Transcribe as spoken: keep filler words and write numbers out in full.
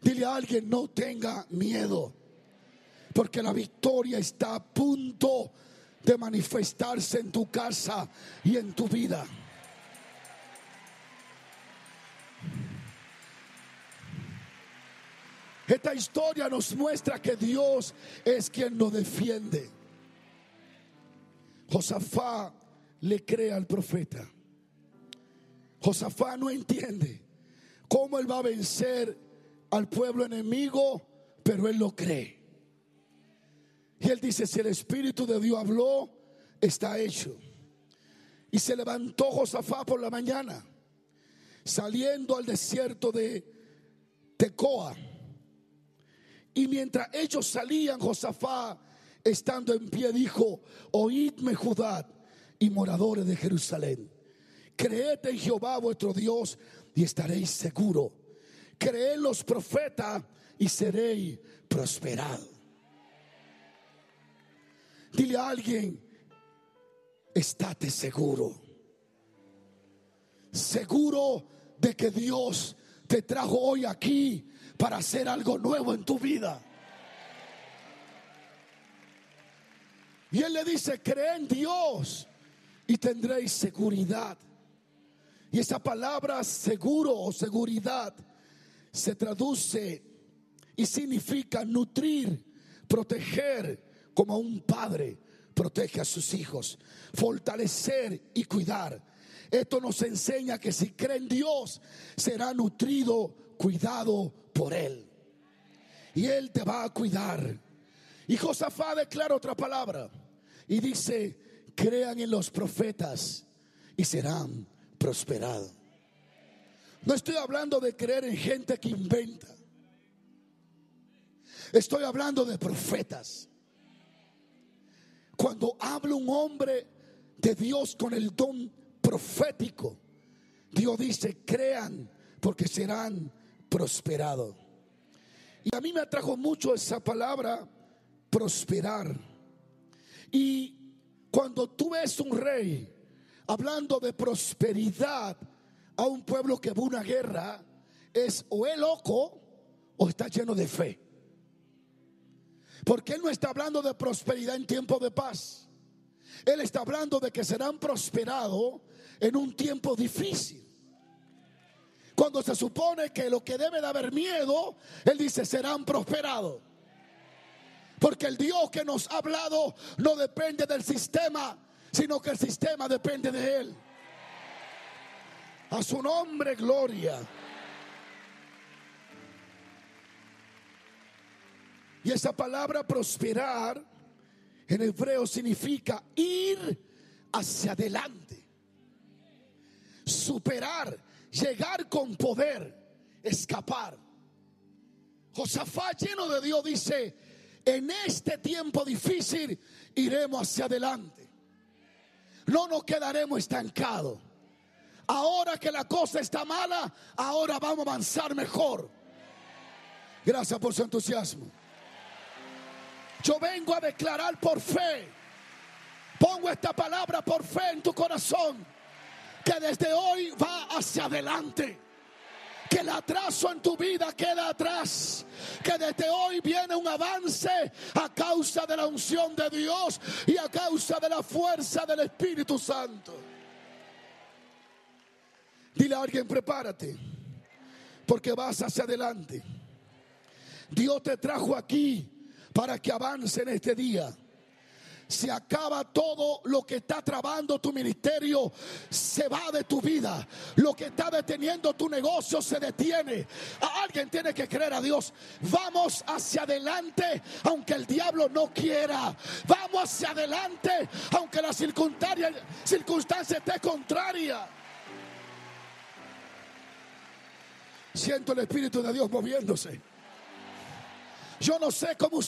Dile a alguien: no tenga miedo, porque la victoria está a punto de manifestarse en tu casa y en tu vida. Esta historia nos muestra que Dios es quien nos defiende. Josafat le cree al profeta. Josafat no entiende cómo él va a vencer al pueblo enemigo, pero él lo cree. Y él dice: si el Espíritu de Dios habló, está hecho. Y se levantó Josafat por la mañana, saliendo al desierto de Tecoa. Y mientras ellos salían, Josafat, estando en pie, dijo: oídme, Judá y moradores de Jerusalén, creed en Jehová vuestro Dios y estaréis seguros. Creed en los profetas y seréis prosperados. Dile a alguien: estate seguro. Seguro de que Dios te trajo hoy aquí para hacer algo nuevo en tu vida. Y él le dice: cree en Dios y tendréis seguridad. Y esa palabra seguro o seguridad se traduce y significa nutrir, proteger, como un padre protege a sus hijos, fortalecer y cuidar. Esto nos enseña que si cree en Dios, será nutrido, cuidado por Él. Y Él te va a cuidar. Y Josafat declara otra palabra y dice: crean en los profetas y serán prosperados. No estoy hablando de creer en gente que inventa. Estoy hablando de profetas. Cuando habla un hombre de Dios con el don profético, Dios dice: crean porque serán prosperados. Y a mí me atrajo mucho esa palabra, prosperar. Y cuando tú ves un rey hablando de prosperidad a un pueblo que va a una guerra, es o es loco o está lleno de fe. Porque Él no está hablando de prosperidad en tiempo de paz. Él está hablando de que serán prosperados en un tiempo difícil. Cuando se supone que lo que debe de haber miedo, Él dice: serán prosperados. Porque el Dios que nos ha hablado no depende del sistema, sino que el sistema depende de Él. A su nombre, gloria. Y esa palabra prosperar en hebreo significa ir hacia adelante, superar, llegar con poder, escapar. Josafat, lleno de Dios, dice: en este tiempo difícil iremos hacia adelante. No nos quedaremos estancados. Ahora que la cosa está mala, ahora vamos a avanzar mejor. Gracias por su entusiasmo. Yo vengo a declarar por fe, pongo esta palabra por fe en tu corazón, que desde hoy va hacia adelante. Que el atraso en tu vida queda atrás. Que desde hoy viene un avance a causa de la unción de Dios y a causa de la fuerza del Espíritu Santo. Dile a alguien: prepárate, porque vas hacia adelante. Dios te trajo aquí para que avance en este día. Se acaba todo lo que está trabando tu ministerio, se va de tu vida. Lo que está deteniendo tu negocio se detiene. A alguien tiene que creer a Dios. Vamos hacia adelante aunque el diablo no quiera. Vamos hacia adelante aunque la circunstancia, circunstancia esté contraria. Siento el Espíritu de Dios moviéndose. Yo no sé cómo usted